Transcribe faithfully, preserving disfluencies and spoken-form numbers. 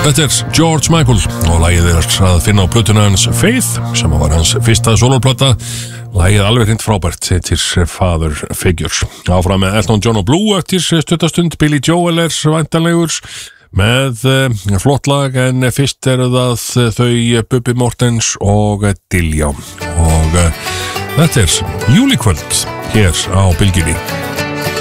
Þetta er George Michael og lagið er að finna á plötuna hans Faith sem var hans fyrsta soloplata. Lagið alveg hreint frábært til Father Figures. Áfram með Elton John og Blue eftir stuttastund. Billy Joel er væntanlegur með uh, flott lag, en fyrst eru það þau Bubbi Morthens og Diljá og uh, þetta er júlikvöld hér á Bylgjunni.